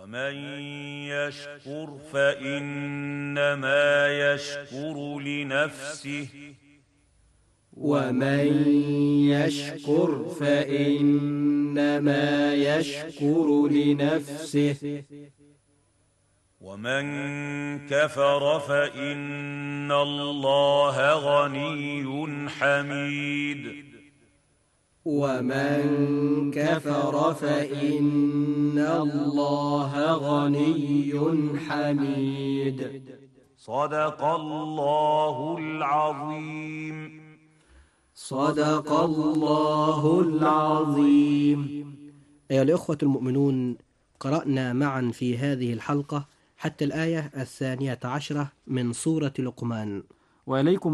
ومن يشكر فإنما يشكر لنفسه ومن يشكر فإنما يشكر لنفسه ومن كفر فإن الله غني حميد ومن كفر فإن الله غني حميد. صدق الله العظيم. صدق الله العظيم. أيها الأخوة المؤمنون، قرأنا معا في هذه الحلقة حتى الآية 12 من سورة لقمان. وإليكم